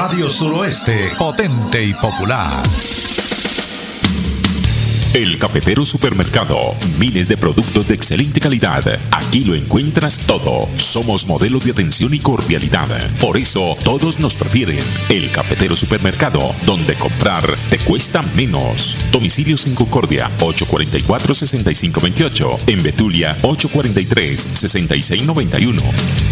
Radio Suroeste, potente y popular. El Cafetero Supermercado. Miles de productos de excelente calidad. Aquí lo encuentras todo. Somos modelo de atención y cordialidad. Por eso todos nos prefieren. El Cafetero Supermercado, donde comprar te cuesta menos. Domicilios en Concordia, 844-6528. En Betulia, 843-6691.